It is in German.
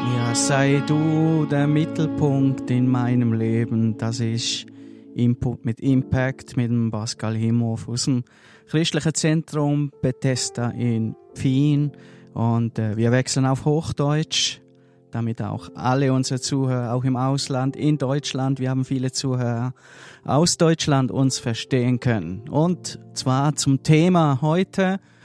Ja, sei du der Mittelpunkt in meinem Leben. Das ist Input mit Impact mit dem Pascal Himhoff aus dem christlichen Zentrum Bethesda in Wien. Und wir wechseln auf Hochdeutsch, damit auch alle unsere Zuhörer, auch im Ausland, in Deutschland, wir haben viele Zuhörer aus Deutschland, uns verstehen können. Und zwar zum Thema heute,